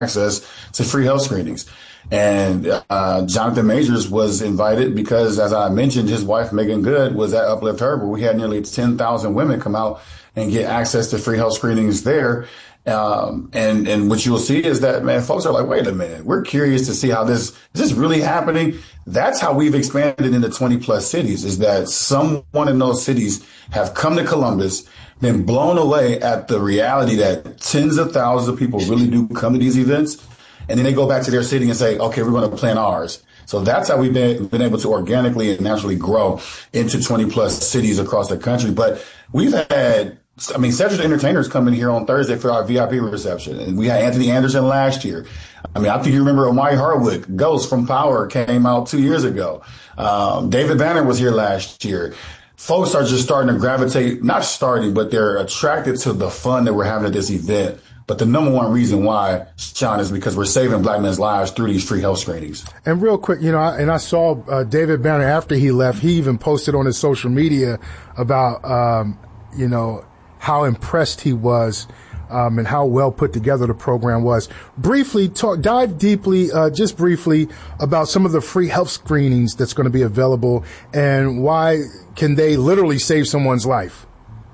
access to free health screenings. And Jonathan Majors was invited because, as I mentioned, his wife, Megan Good, was at Uplift Her, where we had nearly 10,000 women come out and get access to free health screenings there. And what you'll see is that, man, folks are like, wait a minute, we're curious to see how is this really happening? That's how we've expanded into 20 plus cities, is that someone in those cities have come to Columbus, been blown away at the reality that tens of thousands of people really do come to these events. And then they go back to their city and say, okay, we're going to plan ours. So that's how we've been able to organically and naturally grow into 20 plus cities across the country. But we've had, Cedric Entertainers coming here on Thursday for our VIP reception. And we had Anthony Anderson last year. I think you remember Amari Harwood, Ghost from Power, came out 2 years ago. David Banner was here last year. Folks are just starting to gravitate, not starting, but they're attracted to the fun that we're having at this event. But the number one reason why, Sean, is because we're saving Black men's lives through these free health screenings. And real quick, I saw David Banner after he left, he even posted on his social media about, how impressed he was and how well put together the program was. Briefly, dive deeply, just briefly, about some of the free health screenings that's going to be available and why can they literally save someone's life.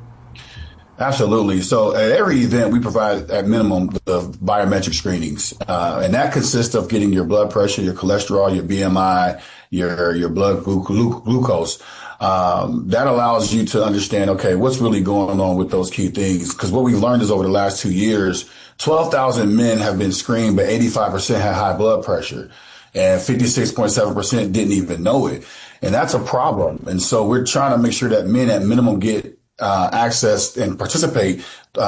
Absolutely. So at every event, we provide at minimum the biometric screenings, and that consists of getting your blood pressure, your cholesterol, your BMI, your blood glucose. That allows you to understand, okay, what's really going on with those key things? Because what we've learned is over the last 2 years, 12,000 men have been screened, but 85% had high blood pressure, and 56.7% didn't even know it. And that's a problem. And so we're trying to make sure that men at minimum get access and participate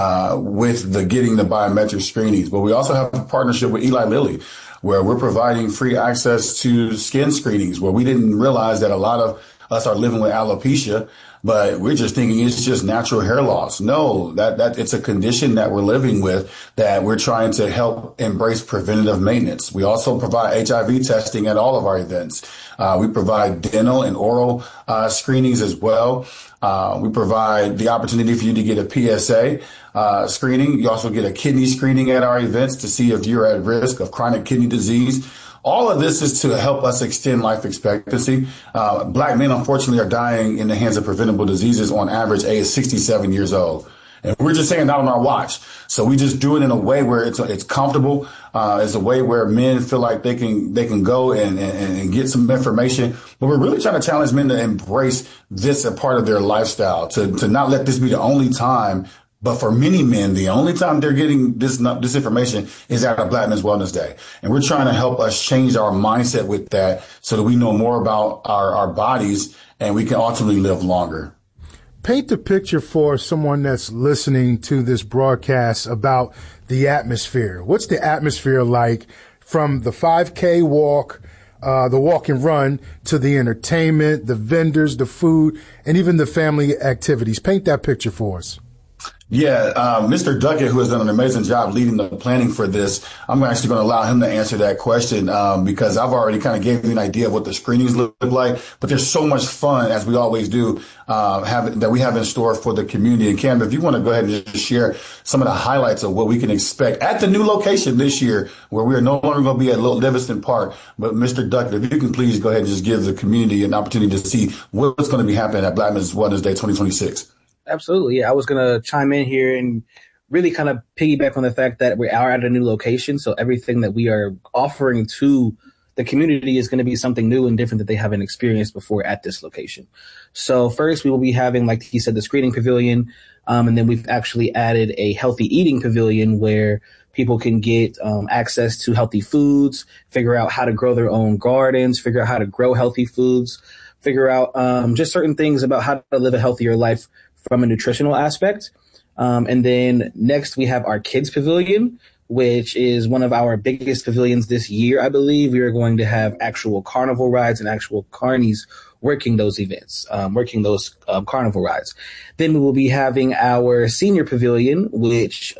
with getting the biometric screenings. But we also have a partnership with Eli Lilly, where we're providing free access to skin screenings, where we didn't realize that a lot of us are living with alopecia, but we're just thinking it's just natural hair loss. No, that it's a condition that we're living with that we're trying to help embrace preventative maintenance. We also provide HIV testing at all of our events. We provide dental and oral screenings as well. We provide the opportunity for you to get a PSA screening. You also get a kidney screening at our events to see if you're at risk of chronic kidney disease. All of this is to help us extend life expectancy. Black men, unfortunately, are dying in the hands of preventable diseases on average age 67 years old. And we're just saying that on our watch. So we just do it in a way where it's comfortable. It's a way where men feel like they can go and get some information. But we're really trying to challenge men to embrace this as part of their lifestyle, to not let this be the only time. But for many men, the only time they're getting this information is at a Black Men's Wellness Day. And we're trying to help us change our mindset with that so that we know more about our bodies and we can ultimately live longer. Paint the picture for someone that's listening to this broadcast about the atmosphere. What's the atmosphere like from the 5K walk, the walk and run, to the entertainment, the vendors, the food, and even the family activities? Paint that picture for us. Yeah, Mr. Duckett, who has done an amazing job leading the planning for this, I'm actually going to allow him to answer that question because I've already kind of gave you an idea of what the screenings look like. But there's so much fun, as we always do, that we have in store for the community. And Cam, if you want to go ahead and just share some of the highlights of what we can expect at the new location this year, where we are no longer going to be at Little Livingston Park. But Mr. Duckett, if you can please go ahead and just give the community an opportunity to see what's going to be happening at Black Men's Wellness Day 2026. Absolutely. Yeah, I was going to chime in here and really kind of piggyback on the fact that we are at a new location. So everything that we are offering to the community is going to be something new and different that they haven't experienced before at this location. So first, we will be having, like he said, the screening pavilion. And then we've actually added a healthy eating pavilion where people can get access to healthy foods, figure out how to grow their own gardens, figure out how to grow healthy foods, figure out just certain things about how to live a healthier life from a nutritional aspect. And then next we have our kids pavilion, which is one of our biggest pavilions this year. I believe we are going to have actual carnival rides and actual carnies working those events, working those carnival rides. Then we will be having our senior pavilion, which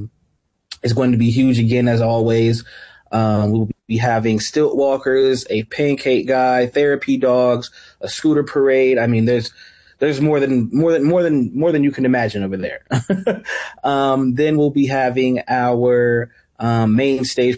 is going to be huge again, as always. We will be having stilt walkers, a pancake guy, therapy dogs, a scooter parade. I mean, there's more than you can imagine over there. Then we'll be having our main stage